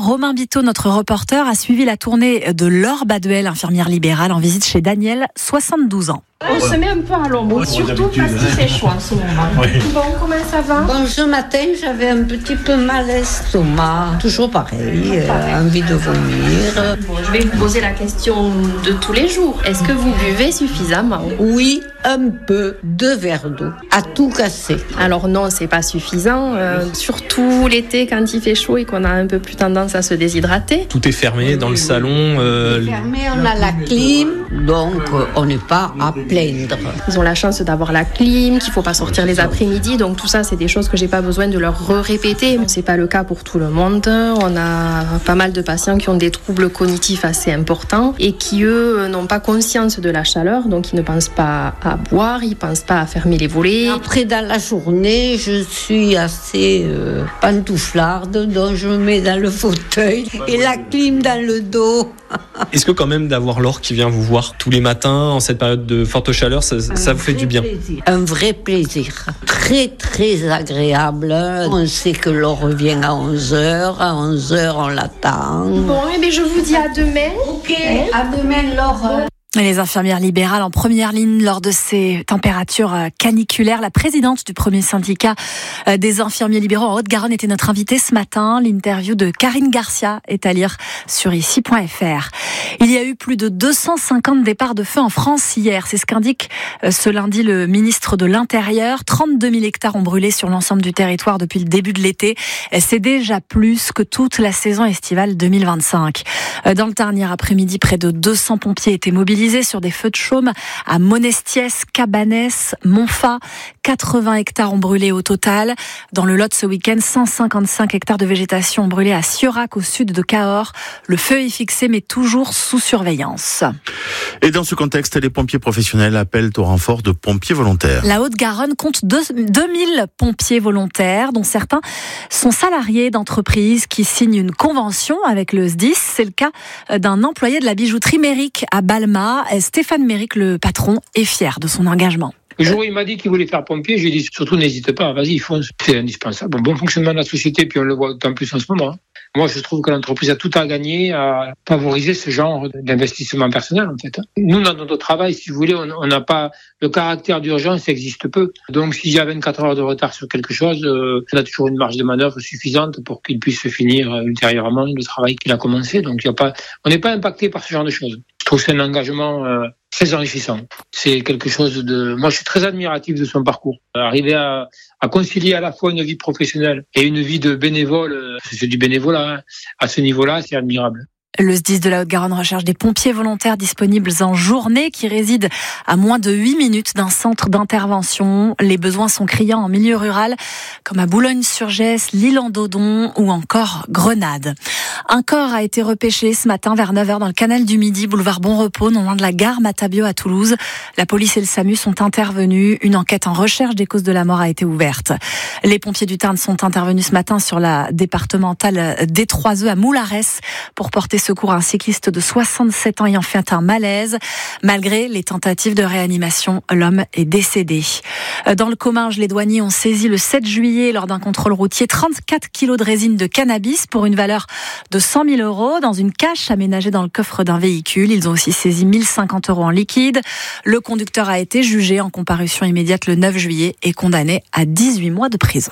Romain Biteau, notre reporter, a suivi la tournée de Laure Baduel, infirmière libérale, en visite chez Daniel, 72 ans. On se met un peu à l'ombre, surtout parce qu'il fait chaud en ce moment. Oui. Bon, comment ça va? Bon, ce matin, j'avais un petit peu mal à l'estomac. Toujours pareil, envie de vomir. Bon, je vais vous poser la question de tous les jours. Est-ce que vous buvez suffisamment? Oui, un peu. 2 verres d'eau, à tout casser. Alors non, c'est pas suffisant. Surtout l'été, quand il fait chaud et qu'on a un peu plus tendance à se déshydrater. Tout est fermé dans le salon. Fermé, on a la clim, donc on n'est pas à plaindre. Ils ont la chance d'avoir la clim, qu'il faut pas sortir les après-midi. Donc tout ça, c'est des choses que j'ai pas besoin de leur répéter. C'est pas le cas pour tout le monde. On a pas mal de patients qui ont des troubles cognitifs assez importants et qui, eux, n'ont pas conscience de la chaleur. Donc ils ne pensent pas à boire, ils pensent pas à fermer les volets. Après, dans la journée, je suis assez pantouflarde, donc je me mets dans le fauteuil et la clim dans le dos. Est-ce que quand même d'avoir Laure qui vient vous voir tous les matins en cette période de forte chaleur, ça vous fait du bien? Plaisir. Un vrai plaisir. Très très agréable. On sait que Laure revient à 11h. À 11h, on l'attend. Bon, mais je vous dis à demain. Ok, à demain Laure. Et les infirmières libérales en première ligne lors de ces températures caniculaires. La présidente du premier syndicat des infirmiers libéraux en Haute-Garonne était notre invitée ce matin. L'interview de Karine Garcia est à lire sur ici.fr. Il y a eu plus de 250 départs de feu en France hier. C'est ce qu'indique ce lundi le ministre de l'Intérieur. 32 000 hectares ont brûlé sur l'ensemble du territoire depuis le début de l'été. C'est déjà plus que toute la saison estivale 2025. Dans le Tarn, hier après-midi, près de 200 pompiers étaient mobilisés sur des feux de chaume à Monestiès, Cabanès, Montfa. 80 hectares ont brûlé au total. Dans le Lot ce week-end, 155 hectares de végétation ont brûlé à Siorac, au sud de Cahors. Le feu est fixé, mais toujours sous surveillance. Et dans ce contexte, les pompiers professionnels appellent au renfort de pompiers volontaires. La Haute-Garonne compte 2000 pompiers volontaires, dont certains sont salariés d'entreprises qui signent une convention avec le SDIS. C'est le cas d'un employé de la bijouterie Méric à Balma. Stéphane Méric, le patron, est fier de son engagement. Le jour où il m'a dit qu'il voulait faire pompier, j'ai dit surtout n'hésite pas, vas-y, fonce, c'est indispensable. Bon fonctionnement de la société, puis on le voit d'autant plus en ce moment. Moi, je trouve que l'entreprise a tout à gagner à favoriser ce genre d'investissement personnel, en fait. Nous, dans notre travail, si vous voulez, on n'a pas le caractère d'urgence, existe peu. Donc, s'il y a 24 heures de retard sur quelque chose, on a toujours une marge de manœuvre suffisante pour qu'il puisse finir ultérieurement le travail qu'il a commencé. Donc, on n'est pas impacté par ce genre de choses. Je trouve que c'est un engagement très enrichissant. C'est quelque chose de... Moi, je suis très admiratif de son parcours. Arriver à concilier à la fois une vie professionnelle et une vie de bénévole, c'est du bénévolat, à ce niveau-là, c'est admirable. Le SDIS de la Haute-Garonne recherche des pompiers volontaires disponibles en journée qui résident à moins de 8 minutes d'un centre d'intervention. Les besoins sont criants en milieu rural, comme à Boulogne-sur-Gesse, l'Île-en-Dodon ou encore Grenade. Un corps a été repêché ce matin vers 9h dans le canal du Midi, boulevard Bon Repos, non loin de la gare Matabio à Toulouse. La police et le SAMU sont intervenus. Une enquête en recherche des causes de la mort a été ouverte. Les pompiers du Tarn sont intervenus ce matin sur la départementale D3E à Moularès pour porter secours à un cycliste de 67 ans ayant fait un malaise. Malgré les tentatives de réanimation, l'homme est décédé. Dans le Comminges, les douaniers ont saisi le 7 juillet lors d'un contrôle routier 34 kilos de résine de cannabis pour une valeur de 100 000 € dans une cache aménagée dans le coffre d'un véhicule. Ils ont aussi saisi 1 050 € en liquide. Le conducteur a été jugé en comparution immédiate le 9 juillet et condamné à 18 mois de prison.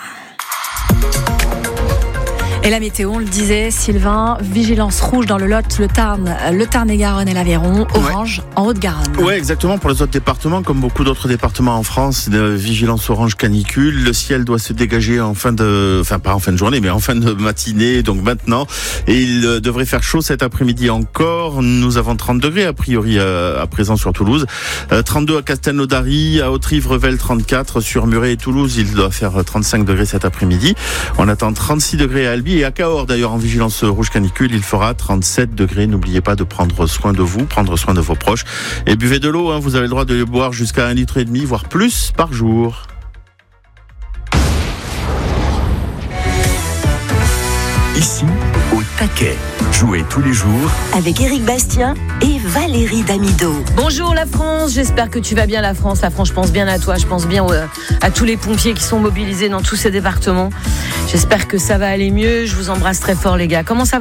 Et la météo, on le disait, Sylvain, vigilance rouge dans le Lot, le Tarn-et-Garonne et l'Aveyron, orange en Haute-Garonne. Oui, exactement. Pour les autres départements, comme beaucoup d'autres départements en France, de vigilance orange canicule. Le ciel doit se dégager pas en fin de journée, mais en fin de matinée, donc maintenant. Et il devrait faire chaud cet après-midi encore. Nous avons 30 degrés, a priori, à présent sur Toulouse. 32 à Castelnaudary, à Haute-Rive-Revel, 34. Sur Muret et Toulouse, il doit faire 35 degrés cet après-midi. On attend 36 degrés à Albi. Et à Cahors, d'ailleurs, en vigilance rouge canicule, il fera 37 degrés. N'oubliez pas de prendre soin de vous, prendre soin de vos proches. Et buvez de l'eau, vous avez le droit de boire jusqu'à 1,5 litre, voire plus par jour. Ici, au taquet. Jouez tous les jours avec Éric Bastien et Valérie Damido. Bonjour la France, j'espère que tu vas bien la France. La France, je pense bien à toi, je pense bien à tous les pompiers qui sont mobilisés dans tous ces départements. J'espère que ça va aller mieux, je vous embrasse très fort les gars. Comment ça va Éric ?